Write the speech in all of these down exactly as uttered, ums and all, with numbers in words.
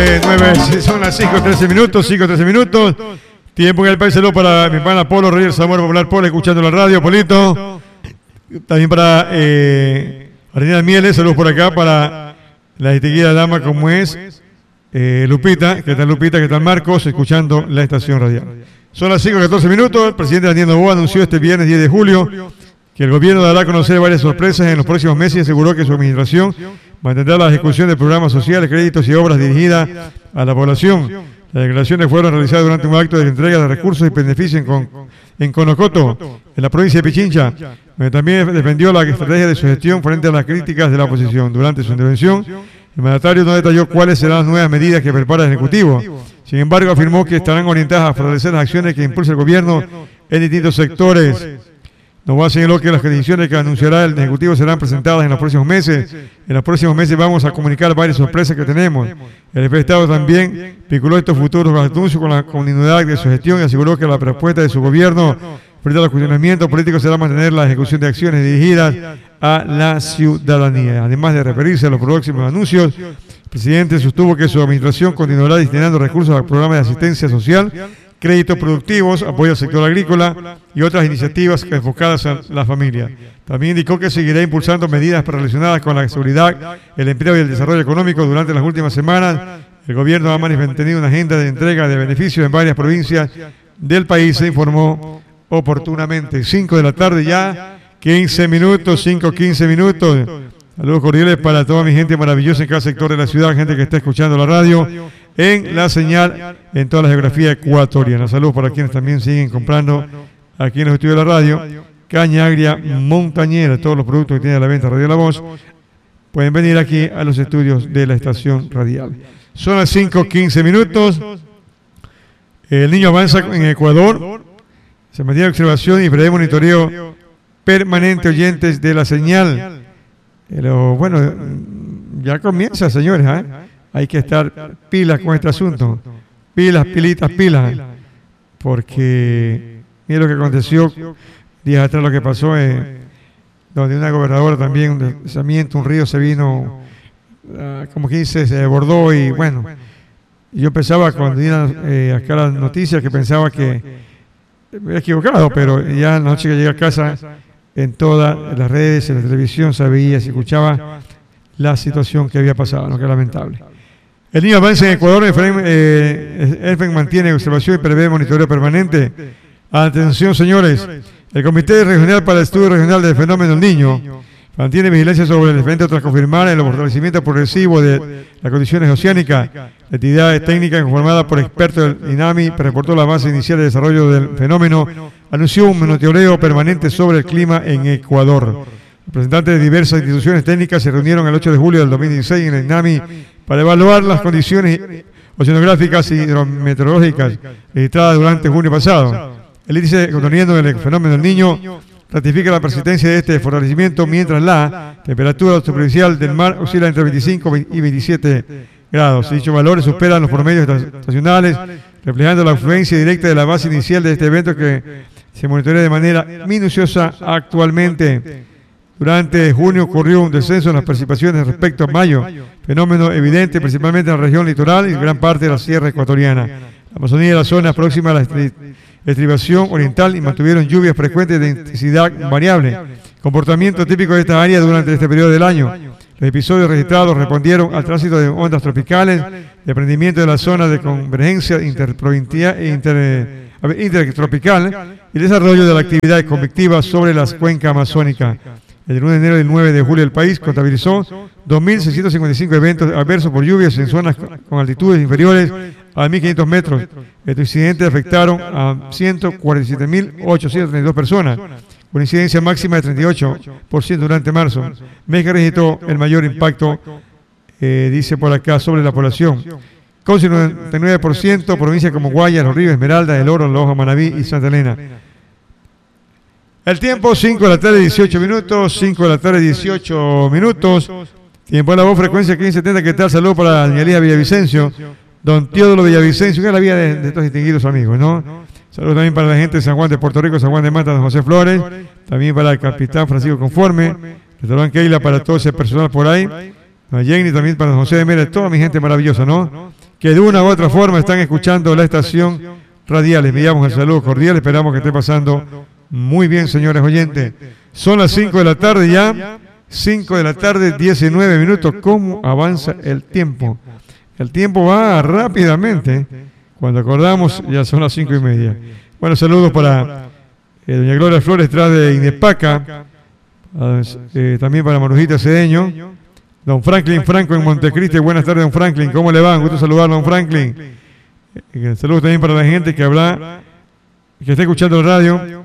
nueve, son las cinco trece minutos, cinco trece minutos. Tiempo en el país. Saludos para mi pana Polo Reyes Zamora Popular Polo, escuchando la radio, Polito. También para eh, Argentina Mieles, saludos por acá para la distinguida dama como es eh, Lupita, que tal Lupita, que tal Marcos, escuchando la estación radial. Son las cinco catorce minutos. El presidente Daniel Noboa anunció este viernes diez de julio que el gobierno dará a conocer varias sorpresas en los próximos meses y aseguró que su administración mantendrá la ejecución de programas sociales, créditos y obras dirigidas a la población. Las declaraciones fueron realizadas durante un acto de entrega de recursos y beneficios en, Con, en Conocoto, en la provincia de Pichincha, donde también defendió la estrategia de su gestión frente a las críticas de la oposición. Durante su intervención, el mandatario no detalló cuáles serán las nuevas medidas que prepara el Ejecutivo. Sin embargo, afirmó que estarán orientadas a fortalecer las acciones que impulsa el gobierno en distintos sectores. Noboa señaló que las condiciones que anunciará el Ejecutivo serán presentadas en los próximos meses. En los próximos meses vamos a comunicar varias sorpresas que tenemos. El jefe de Estado también vinculó estos futuros anuncios con la continuidad de su gestión y aseguró que la propuesta de su gobierno frente a los cuestionamientos políticos será mantener la ejecución de acciones dirigidas a la ciudadanía. Además de referirse a los próximos anuncios, el presidente sostuvo que su administración continuará destinando recursos al programa de asistencia social, créditos productivos, apoyo al sector agrícola y otras iniciativas enfocadas a la familia. También indicó que seguirá impulsando medidas relacionadas con la seguridad, el empleo y el desarrollo económico. Durante las últimas semanas, el gobierno ha mantenido una agenda de entrega de beneficios en varias provincias del país, se informó oportunamente. cinco de la tarde ya, quince minutos, cinco, quince minutos. Saludos cordiales para toda mi gente maravillosa en cada sector de la ciudad, gente que está escuchando la radio en la señal en toda la geografía ecuatoriana. Saludos para quienes también siguen comprando aquí en los estudios de la radio, caña agria montañera, todos los productos que tiene a la venta Radio La Voz, pueden venir aquí a los estudios de la estación radial. Son las cinco, quince minutos. El niño avanza en Ecuador, se mantiene observación y prevé monitoreo permanente, oyentes de la señal. Pero bueno, ya comienza, señores, ¿eh? Hay que estar pilas con este asunto. Pilas, pilitas, pilas. Porque mira lo que aconteció días atrás, lo que pasó, eh, donde una gobernadora también, un deslizamiento, un río se vino, uh, como que dice, se desbordó y bueno. Yo pensaba cuando di eh, acá las noticias que pensaba que me había equivocado, pero ya en la noche que llegué a casa, en todas las redes, en la televisión, se veía, se escuchaba la situación que había pasado, lo que es lamentable. El niño avanza en Ecuador. El eh, EFEN mantiene observación y prevé monitoreo permanente. Atención, señores. El Comité Regional para el Estudio Regional del Fenómeno del Niño mantiene vigilancia sobre el evento tras confirmar el fortalecimiento progresivo de las condiciones oceánicas. La entidad técnica conformada por expertos del INAMI reportó la base inicial de desarrollo del fenómeno. Anunció un monitoreo permanente sobre el clima en Ecuador. Representantes de diversas instituciones técnicas se reunieron el ocho de julio del dos mil dieciséis en el INAMI para evaluar las condiciones oceanográficas y hidrometeorológicas registradas durante junio pasado. El índice ecuatoriano del fenómeno del Niño ratifica la persistencia de este fortalecimiento, mientras la temperatura superficial del mar oscila entre veinticinco y veintisiete grados. Dichos valores superan los promedios estacionales, reflejando la influencia directa de la base inicial de este evento que se monitorea de manera minuciosa actualmente. Durante junio ocurrió un descenso en las precipitaciones respecto a mayo, fenómeno evidente principalmente en la región litoral y gran parte de la sierra ecuatoriana. La Amazonía y las zonas próximas a la estribación oriental y mantuvieron lluvias frecuentes de intensidad variable, comportamiento típico de esta área durante este periodo del año. Los episodios registrados respondieron al tránsito de ondas tropicales, de prendimiento de la zona de convergencia interprovincial e inter, intertropical y el desarrollo de la actividad convectiva sobre las cuencas amazónicas. El uno de enero y el nueve de julio el país contabilizó dos mil seiscientos cincuenta y cinco eventos adversos por lluvias en zonas con altitudes inferiores a mil quinientos metros. Estos incidentes afectaron a ciento cuarenta y siete mil ochocientos treinta y dos personas, con incidencia máxima de treinta y ocho por ciento durante marzo, mes que registró el mayor impacto, eh, dice por acá, sobre la población. Con cincuenta y nueve por ciento provincias como Guayas, Los Ríos, Esmeralda, El Oro, Loja, Manabí y Santa Elena. El tiempo, cinco de la tarde, dieciocho minutos, cinco de la tarde, dieciocho minutos. Tiempo de la voz, frecuencia quince setenta, ¿qué tal? Saludos para la Ñalía Villavicencio, don Teodoro Villavicencio, que es la vida de, de estos distinguidos amigos, ¿no? Saludos también para la gente de San Juan de Puerto Rico, San Juan de Mata, don José Flores, también para el capitán Francisco Conforme, restaurante Keila para todo ese personal por ahí, don Jenny, también para don José de Mera, toda mi gente maravillosa, ¿no? que de una u otra forma están escuchando la estación radial. Les enviamos el saludo cordial, esperamos que esté pasando muy bien, señores oyentes. Son las cinco de la tarde ya, cinco de la tarde, diecinueve minutos. ¿Cómo avanza el tiempo? El tiempo va rápidamente. Cuando acordamos, ya son las cinco y media. Bueno, saludos para eh, doña Gloria Flores, tras de Inepaca, eh, también para Marujita Cedeño, don Franklin Franco en Montecristi. Buenas tardes, don Franklin, ¿cómo le va? Un gusto saludarlo, don Franklin. Eh, saludos también para la gente que habla, que está escuchando el radio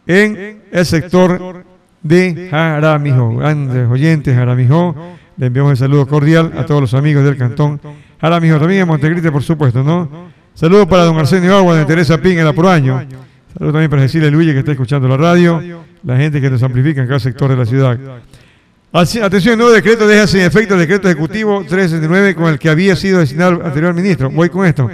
en el sector de Jaramijó. Grandes oyentes, Jaramijó. Le enviamos el saludo cordial a todos los amigos del cantón Jaramijó, también en Montecristi, por supuesto, ¿no? Saludos para don Arsenio Agua de Teresa Pinga, por año. Saludos también para Cecilia Luis, que está escuchando la radio, la gente que nos amplifica en cada sector de la ciudad. Atención, el nuevo decreto deja sin efecto el decreto ejecutivo trescientos sesenta y nueve con el que había sido designado el anterior ministro. Voy con esto. El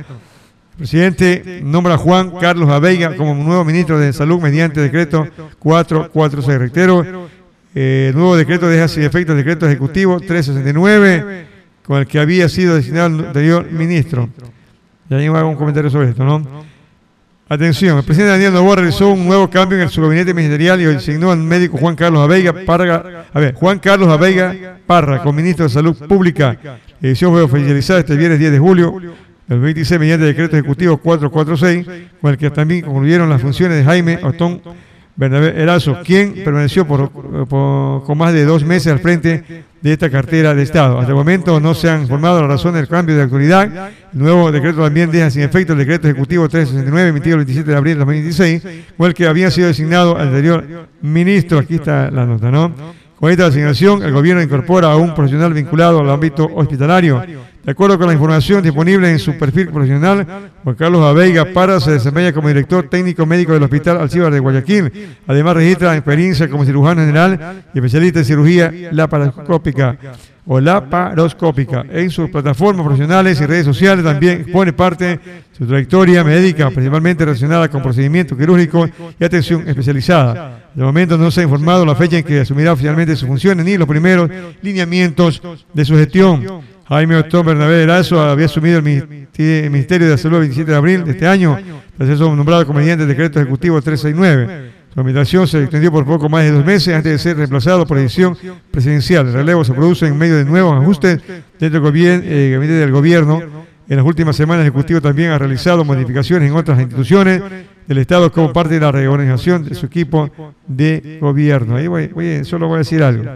presidente nombra a Juan Carlos Abeiga como nuevo ministro de Salud mediante decreto cuatrocientos cuarenta y seis. Reitero, eh, el nuevo decreto deja sin efecto el decreto ejecutivo trescientos sesenta y nueve con el que había sido designado el anterior ministro. Ya llevo algún comentario sobre esto, ¿no? Atención, el presidente Daniel Noboa realizó un nuevo cambio en su gabinete ministerial y designó al médico Juan Carlos Abeiga Parra, a ver, Juan Carlos Abeiga Parra como ministro de Salud Pública. La decisión fue oficializada este viernes diez de julio del veintiséis mediante decreto ejecutivo cuatrocientos cuarenta y seis, con el que también concluyeron las funciones de Jaime Otón Bernabé Erazo, quien permaneció por, por, con más de dos meses al frente de esta cartera de Estado. Hasta el momento no se han informado las razones del cambio de autoridad. El nuevo decreto también deja sin efecto el decreto ejecutivo trescientos sesenta y nueve emitido el veintisiete de abril de dos mil veintiséis, con el que había sido designado al anterior ministro. Aquí está la nota, ¿no? Con esta designación, el gobierno incorpora a un profesional vinculado al ámbito hospitalario. De acuerdo con la información disponible en su perfil profesional, Juan Carlos Abeiga Parra se desempeña como director técnico médico del Hospital Alcíbar de Guayaquil. Además, registra experiencia como cirujano general y especialista en cirugía laparoscópica o laparoscópica. En sus plataformas profesionales y redes sociales también expone parte de su trayectoria médica, principalmente relacionada con procedimientos quirúrgicos y atención especializada. De momento no se ha informado la fecha en que asumirá oficialmente sus funciones ni los primeros lineamientos de su gestión. Jaime Otón Bernabé Erazo había asumido el Ministerio de la Salud el veintisiete de abril de este año, tras ser nombrado como mediante el decreto ejecutivo trescientos sesenta y nueve. Su administración se extendió por poco más de dos meses antes de ser reemplazado por decisión presidencial. El relevo se produce en medio de nuevos ajustes dentro del eh, gabinete del gobierno. En las últimas semanas, el Ejecutivo también ha realizado modificaciones en otras instituciones del Estado como parte de la reorganización de su equipo de gobierno. Ahí voy, voy, solo voy a decir algo.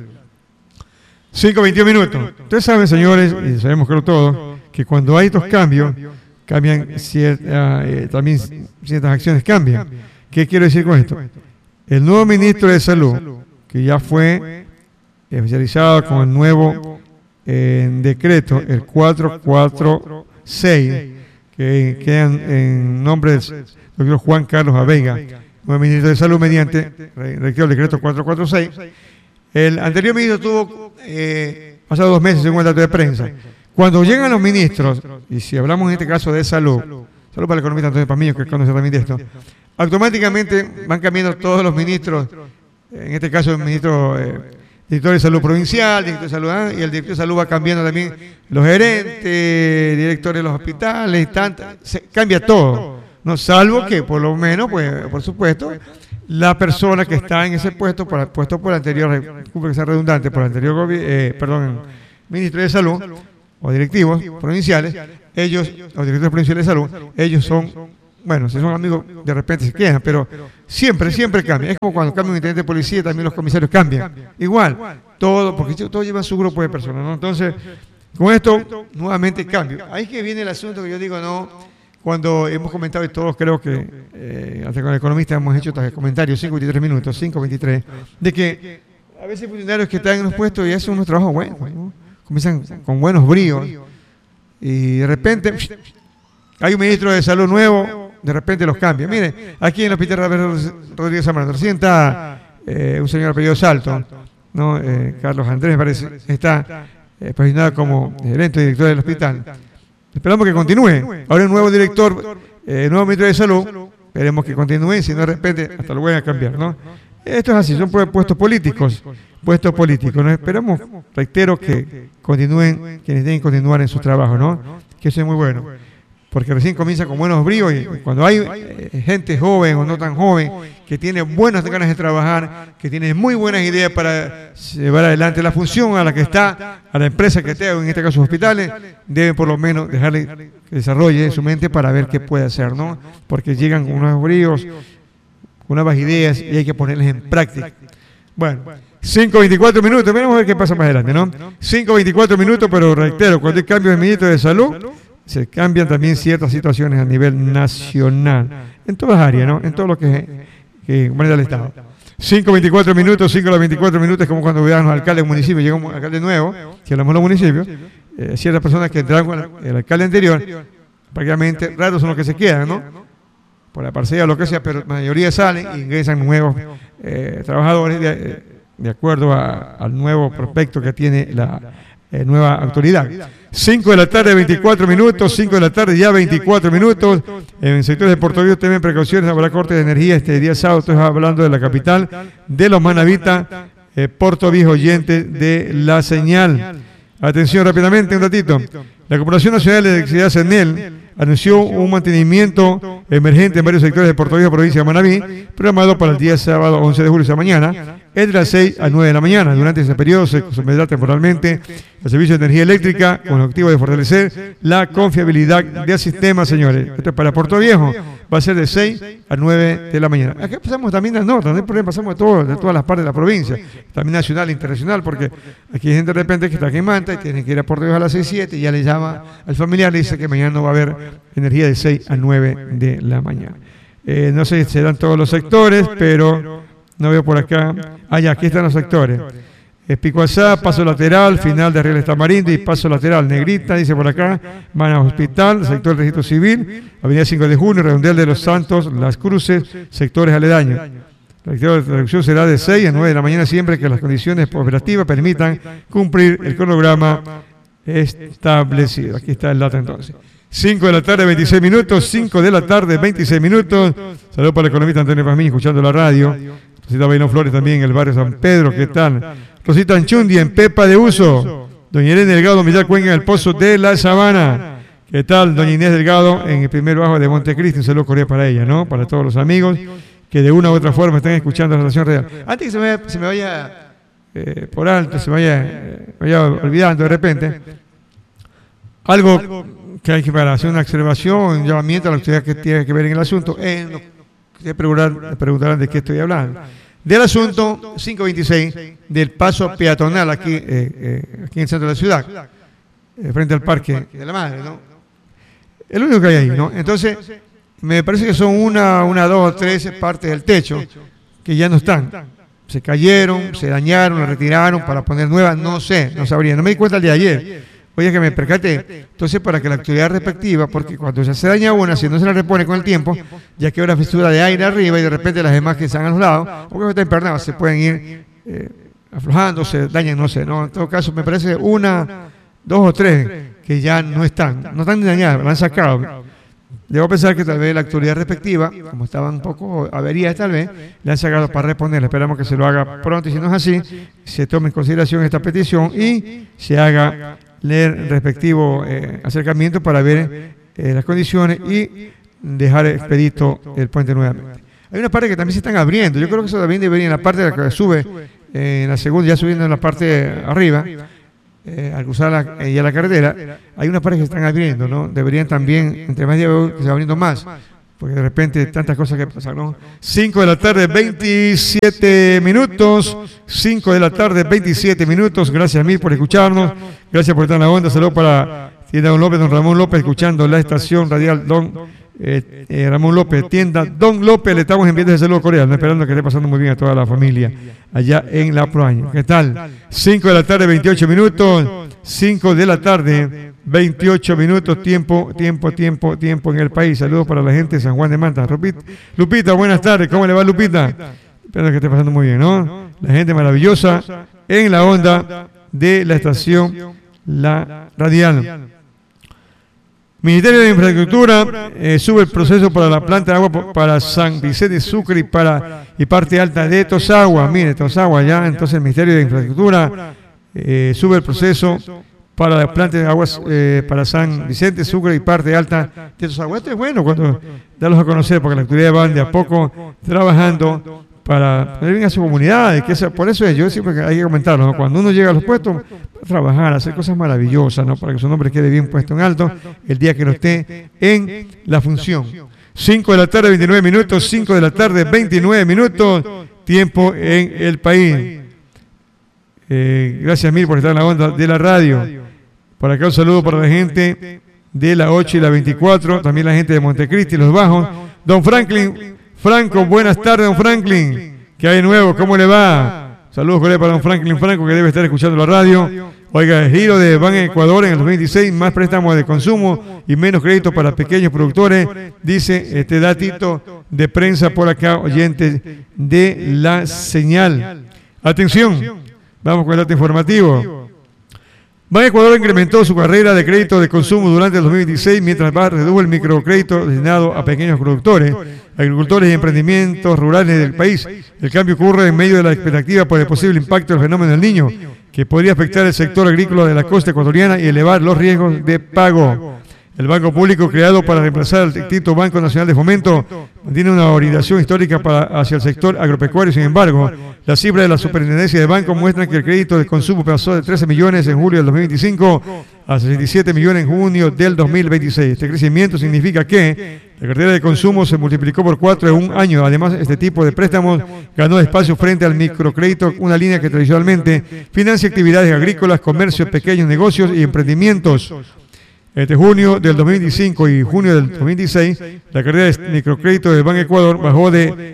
cinco veintiún minutos. Ustedes saben, señores, y sabemos que todos, que cuando hay estos cambios, cambian cierta, eh, también ciertas acciones cambian. ¿Qué quiero decir con esto? El nuevo ministro de Salud, que ya fue oficializado con el nuevo eh, decreto, el cuatrocientos cuarenta y seis, que quedan en nombre del doctor Juan Carlos Abeiga, nuevo ministro de Salud mediante el decreto cuatrocientos cuarenta y seis. El anterior ministro tuvo eh, pasado dos meses según el dato de prensa. Cuando llegan los ministros, y si hablamos en este caso de salud, salud para el economista Antonio Pamillo, que conoce también de esto, automáticamente van cambiando todos los ministros, en este caso el ministro, eh, director de salud provincial, director de salud, ¿eh? y el director de salud va cambiando también los gerentes, directores de los hospitales, tanta, se, cambia todo, no, salvo que por lo menos, pues, por supuesto, la persona que está en ese puesto, por, puesto por el anterior, que sea redundante, por el anterior eh, perdón, ministro de salud o directivos provinciales, ellos, o directores provinciales de salud, ellos son, bueno, si son amigos, de repente se quedan, pero siempre, siempre cambia. Es como cuando cambia un intendente de policía, también los comisarios cambian. Igual, todo, porque todos llevan su grupo de personas, ¿no? Entonces, con esto, nuevamente cambio. Ahí es que viene el asunto que yo digo, no, cuando hemos comentado, y todos creo que, eh, hasta con el economista hemos hecho comentarios, cinco veintitrés minutos, cinco veintitrés, de que a veces funcionarios que están en los puestos y hacen unos trabajos buenos, ¿no? Comienzan con buenos bríos, y de repente hay un ministro de salud nuevo, de repente los cambia. Mire, aquí en el Hospital Rodríguez Zambrano, recién está eh, un señor apellido Salto, ¿no? eh, Carlos Andrés, me parece, está eh, posicionado como gerente y director del hospital. Esperamos que continúe. Ahora el nuevo director, eh, el nuevo ministro de Salud, esperemos que continúe, si no de repente hasta lo voy a cambiar, ¿no? Esto es así, son puestos políticos, puestos políticos. ¿No? Esperamos, reitero, que continúen, quienes deben continuar en sus trabajos, ¿no? que eso es muy bueno, porque recién comienza con buenos bríos y cuando hay eh, gente joven o no tan joven que tiene buenas ganas de trabajar, que tiene muy buenas ideas para llevar adelante la función a la que está, a la empresa que esté, en este caso hospitales, deben por lo menos dejarle que desarrolle su mente para ver qué puede hacer, ¿no? Porque llegan con unos bríos, con nuevas ideas y hay que ponerlas en práctica. Bueno, cinco veinticuatro minutos, veremos a ver qué pasa más adelante, ¿no? cinco veinticuatro minutos, pero reitero, cuando hay cambios de ministro de salud, se cambian también ciertas situaciones a nivel nacional, en todas las áreas, ¿no? En todo lo que, que maneja el Estado. cinco veinticuatro minutos, cinco a los veinticuatro minutos, es como cuando vean los alcaldes del municipio, llega un alcalde nuevo, que hablamos de los municipios, eh, ciertas personas que entraron con el, el alcalde anterior, prácticamente raros son los que se quedan, ¿no? Por la parcela o lo que sea, pero la mayoría salen e ingresan nuevos eh, trabajadores de, de acuerdo a, al nuevo prospecto que tiene la eh, nueva autoridad. cinco de la tarde, veinticuatro minutos, cinco de la tarde, ya veinticuatro minutos. En el sector de Puerto Viejo temen precauciones, habrá corte de energía este día sábado. Estoy hablando de la capital de los Manavitas, eh, Puerto Viejo, oyente de la señal. Atención rápidamente, un ratito. La Corporación Nacional de Electricidad, CENEL, anunció un mantenimiento emergente en varios sectores de Puerto Viejo, provincia de Manabí, programado para el día sábado once de julio, esa mañana, entre las seis a nueve de la mañana. Durante ese periodo se someterá temporalmente el servicio de energía eléctrica con el objetivo de fortalecer la confiabilidad del sistema, señores. Esto es para Puerto Viejo, va a ser de seis a nueve de la mañana. Aquí pasamos también las notas, no hay problema, pasamos de, todo, de todas las partes de la provincia, también nacional e internacional, porque aquí hay gente de repente que está aquí en Manta y tiene que ir a Puerto Viejo a las seis, siete y ya le llama al familiar, le dice que mañana no va a haber energía de seis a nueve de la mañana. Eh, no sé si serán todos los sectores, pero no veo por acá. Ah, ya, aquí están los sectores. Eh, Picuazá, paso lateral, final de Rieles Tamarindo y paso lateral. Negrita, dice por acá, van a Hospital, sector del Registro Civil, Avenida cinco de junio, Redondel de los Santos, Las Cruces, sectores aledaños. La actividad de traducción será de seis a nueve de la mañana siempre que las condiciones operativas permitan cumplir el cronograma establecido. Aquí está el dato entonces. cinco de la tarde, veintiséis minutos, cinco de la tarde, veintiséis minutos. Saludos para el economista Antonio Pazmiño, escuchando la radio. Rosita Baino Flores también en el barrio San Pedro, ¿qué tal? Rosita Anchundi en Pepa de Uso. Doña Irene Delgado, Millar Cuenca en el Pozo de la Sabana. ¿Qué tal? Doña Inés Delgado en el primer bajo de Montecristi. Un saludo cordial para ella, ¿no? Para todos los amigos que de una u otra forma están escuchando la Relación Real. Antes que se me, se me vaya eh, por alto, se me vaya, eh, vaya olvidando de repente, algo que hay que para hacer una observación, un llamamiento a la autoridad que tiene que ver en el asunto. Eh, no, se preguntarán, preguntarán de qué estoy hablando. Del asunto quinientos veintiséis del paso peatonal aquí, eh, eh, aquí en el centro de la ciudad, eh, frente al Parque de la Madre, ¿no? El único que hay ahí, ¿no? Entonces, me parece que son una, una, dos o tres partes del techo que ya no están. Se cayeron, se dañaron, la retiraron para poner nuevas, no sé, no sabría. No me di cuenta el día de ayer. Oye, que me percaté. Entonces, para que la autoridad respectiva, porque cuando ya se daña una, si no se la repone con el tiempo, ya queda una fisura de aire arriba y de repente las demás que están a los lados, o que están empernadas, se pueden ir eh, aflojando, se dañan, no sé. ¿no? En todo caso, me parece una, dos o tres que ya no están, no están dañadas, la han sacado. Debo pensar que tal vez la autoridad respectiva, como estaban un poco averías tal vez, le han sacado para reponerla. Esperamos que se lo haga pronto y si no es así, se tome en consideración esta petición y se haga leer respectivo eh, acercamiento para ver eh, las condiciones y dejar expedito el puente nuevamente. Hay una parte que también se están abriendo, yo creo que eso también debería en la parte de la que sube, eh, en la segunda, ya subiendo en la parte arriba, eh, al cruzar la, eh, ya la carretera, hay una parte que se están abriendo, ¿no? Deberían también, entre más días que se va abriendo más, porque de repente tantas cosas que pasan, ¿no? cinco de la tarde, veintisiete minutos, cinco de la tarde, veintisiete minutos, gracias a mí por escucharnos, gracias por estar en la onda, saludos para tienda Don López, Don Ramón López, escuchando la estación radial Don eh, eh, Ramón López, tienda Don López, le estamos enviando ese saludo coreano, esperando que esté pasando muy bien a toda la familia allá en La Proaño. ¿Qué tal? cinco de la tarde, veintiocho minutos, cinco de la tarde, veintiocho minutos, tiempo, tiempo, tiempo, tiempo en el país. Saludos para la gente de San Juan de Manta. Lupita, buenas tardes, ¿cómo le va Lupita? Espero que esté pasando muy bien, ¿no? La gente maravillosa en la onda de la estación La Radial. Ministerio de Infraestructura eh, sube el proceso para la planta de agua para San Vicente de Sucre y, para, y parte alta de Tosagua. Mire, Tosagua ya, entonces el Ministerio de Infraestructura eh, sube el proceso para las plantas de aguas eh, para San Vicente, Sucre y parte alta de esos aguas. Esto es bueno cuando darlos a conocer, porque las autoridades van de a poco trabajando para poner bien a su comunidad. Que sea, por eso es, yo siempre hay que comentarlo, ¿no? Cuando uno llega a los puestos, a trabajar, a hacer cosas maravillosas, ¿no? Para que su nombre quede bien puesto en alto el día que no esté en la función. cinco de la tarde, veintinueve minutos, cinco de la tarde, veintinueve minutos, tiempo en el país. Eh, gracias mil por estar en la onda de la radio. Por acá un saludo para la gente de la ocho y la veinticuatro, también la gente de Montecristi, Los Bajos. Don Franklin Franco, buenas tardes, don Franklin. ¿Qué hay de nuevo? ¿Cómo le va? Saludos para don Franklin Franco, que debe estar escuchando la radio. Oiga, el giro de Ban Ecuador en el dos mil veintiséis, más préstamos de consumo y menos crédito para pequeños productores, dice este datito de prensa por acá, oyentes de La Señal. Atención, vamos con el dato informativo. Ban Ecuador incrementó su carrera de crédito de consumo durante el dos mil veintiséis, mientras Ban redujo el microcrédito destinado a pequeños productores, agricultores y emprendimientos rurales del país. El cambio ocurre en medio de la expectativa por el posible impacto del fenómeno del Niño, que podría afectar el sector agrícola de la costa ecuatoriana y elevar los riesgos de pago. El Banco Público, creado para reemplazar al extinto Banco Nacional de Fomento, tiene una orientación histórica para, hacia el sector agropecuario. Sin embargo, las cifras de la Superintendencia de Banco muestran que el crédito de consumo pasó de trece millones en julio del dos mil veinticinco a sesenta y siete millones en junio del dos mil veintiséis. Este crecimiento significa que la cartera de consumo se multiplicó por cuatro en un año. Además, este tipo de préstamos ganó espacio frente al microcrédito, una línea que tradicionalmente financia actividades agrícolas, comercios, pequeños negocios y emprendimientos. Entre junio del dos mil veinticinco y junio del dos mil veintiséis, la cartera de microcrédito del Banco Ecuador bajó de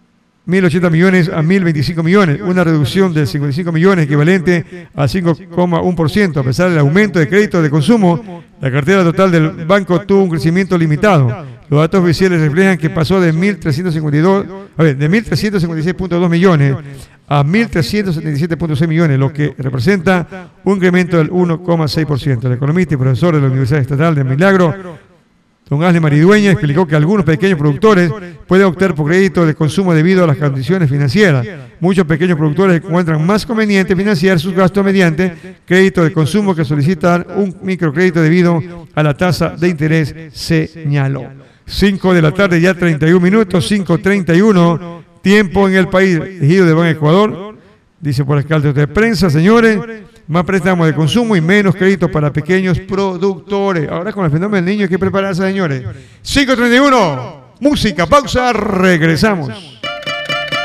mil ochenta millones a mil veinticinco millones, una reducción de cincuenta y cinco millones equivalente a cinco coma uno por ciento. A pesar del aumento de crédito de consumo, la cartera total del banco tuvo un crecimiento limitado. Los datos oficiales reflejan que pasó de mil trescientos cincuenta y dos, a ver, de mil trescientos cincuenta y seis punto dos millones a mil trescientos setenta y siete punto seis millones, lo que representa un incremento del uno coma seis por ciento. El economista y profesor de la Universidad Estatal de Milagro, don Asle Maridueña, explicó que algunos pequeños productores pueden optar por crédito de consumo debido a las condiciones financieras. Muchos pequeños productores encuentran más conveniente financiar sus gastos mediante crédito de consumo que solicitar un microcrédito debido a la tasa de interés, señaló. cinco de la tarde, ya treinta y un minutos, cinco treinta y uno, tiempo en el país. Ejido de Ban Ecuador, dice por acá el de prensa, señores, más préstamos de consumo y menos crédito para pequeños productores. Ahora con el fenómeno del niño hay que prepararse, señores. cinco treinta y uno, música, pausa, regresamos.